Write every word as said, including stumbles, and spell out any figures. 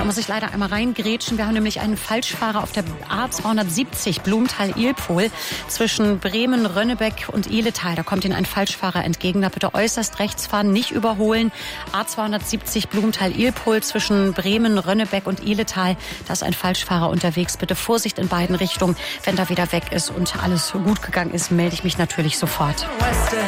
muss ich leider einmal reingrätschen. Wir haben nämlich einen Falschfahrer auf der A zweihundertsiebzig Blumenthal-Ilpol zwischen Bremen, Rönnebeck und Ihletal. Da kommt Ihnen ein Falschfahrer entgegen. Da bitte äußerst rechts fahren, nicht überholen. A zweihundertsiebzig Blumenthal-Ilpol zwischen Bremen, Rönnebeck und Ihletal. Da ist ein Falschfahrer unterwegs. Bitte Vorsicht in beiden Richtungen. Wenn da wieder weg ist und alles gut gegangen ist, melde ich mich natürlich sofort.